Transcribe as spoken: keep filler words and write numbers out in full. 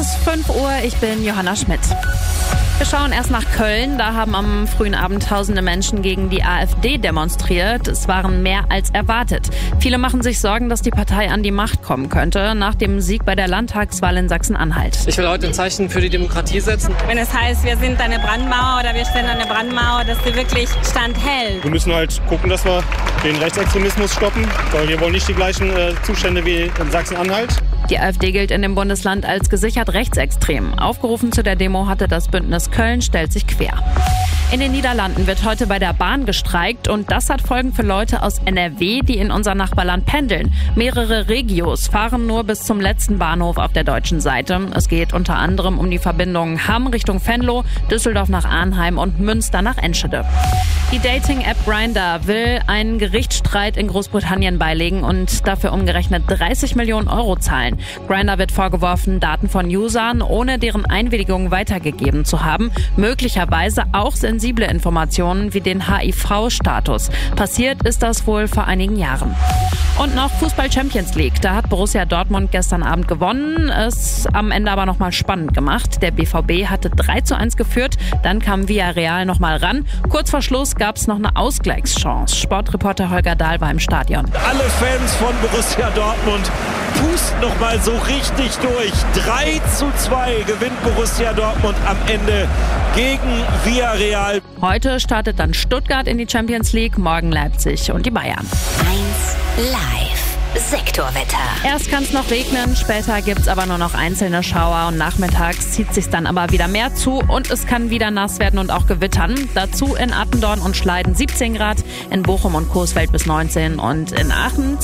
ist fünf Uhr, ich bin Johanna Schmidt. Wir schauen erst nach Köln. Da haben am frühen Abend tausende Menschen gegen die AfD demonstriert. Es waren mehr als erwartet. Viele machen sich Sorgen, dass die Partei an die Macht kommen könnte, nach dem Sieg bei der Landtagswahl in Sachsen-Anhalt. Ich will heute ein Zeichen für die Demokratie setzen. Wenn es heißt, wir sind eine Brandmauer oder wir stellen eine Brandmauer, dass sie wirklich standhält. Wir müssen halt gucken, dass wir den Rechtsextremismus stoppen, weil wir wollen nicht die gleichen äh, Zustände wie in Sachsen-Anhalt. Die AfD gilt in dem Bundesland als gesichert rechtsextrem. Aufgerufen zu der Demo hatte das Bündnis Köln stellt sich quer. In den Niederlanden wird heute bei der Bahn gestreikt und das hat Folgen für Leute aus N R W, die in unser Nachbarland pendeln. Mehrere Regios fahren nur bis zum letzten Bahnhof auf der deutschen Seite. Es geht unter anderem um die Verbindungen Hamm Richtung Venlo, Düsseldorf nach Arnheim und Münster nach Enschede. Die Dating-App Grindr will einen Gerichtsstreit in Großbritannien beilegen und dafür umgerechnet dreißig Millionen Euro zahlen. Grindr wird vorgeworfen, Daten von Usern ohne deren Einwilligung weitergegeben zu haben, möglicherweise auch sensible Informationen wie den H I V-Status. Passiert ist das wohl vor einigen Jahren. Und noch Fußball Champions League. Da hat Borussia Dortmund gestern Abend gewonnen. Es am Ende aber nochmal spannend gemacht. Der B V B hatte drei zu eins geführt. Dann kam Villarreal nochmal ran. Kurz vor Schluss gab es noch eine Ausgleichschance. Sportreporter Holger Dahl war im Stadion. Alle Fans von Borussia Dortmund pusten nochmal so richtig durch. drei zu zwei gewinnt Borussia Dortmund am Ende gegen Villarreal. Heute startet dann Stuttgart in die Champions League, morgen Leipzig und die Bayern. eins live Sektorwetter. Erst kann es noch regnen, später gibt es aber nur noch einzelne Schauer und nachmittags zieht sich dann aber wieder mehr zu und es kann wieder nass werden und auch gewittern. Dazu in Attendorn und Schleiden siebzehn Grad, in Bochum und Coesfeld bis neunzehn und in Aachen